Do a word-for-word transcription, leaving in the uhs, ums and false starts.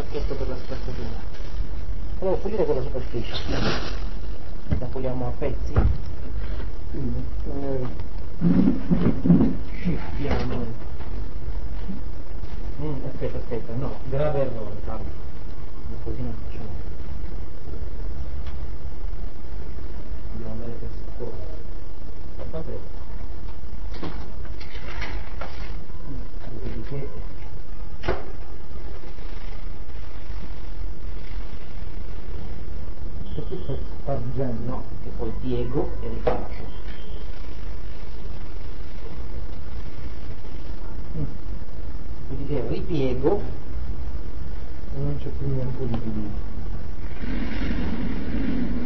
pacchetto per la spazzatura. Devo pulire quella superficie. La puliamo a pezzi. Sciffiamo. Mm, aspetta, aspetta, no, grave errore, Carlo. Così non facciamo. Dobbiamo andare per scuola. Vabbè. Dopodiché che tu stai spargendo? no, che poi piego e rifaccio. Mm. Dopodiché ripiego e non c'è più niente di più.